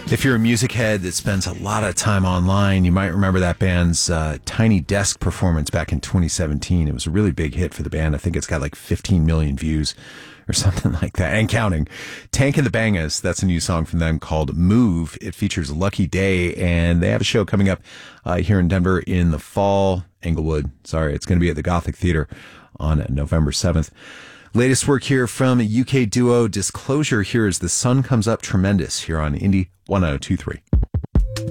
If you're a music head that spends a lot of time online, you might remember that band's Tiny Desk performance back in 2017. It was a really big hit for the band. I think it's got like 15 million views or something like that, and counting. Tank and the Bangas, that's a new song from them called Move. It features Lucky Day, and they have a show coming up here in Denver in the fall. Englewood, sorry, it's going to be at the Gothic Theater on November 7th. Latest work here from UK duo Disclosure. Here is The Sun Comes Up Tremendous here on Indie 1023.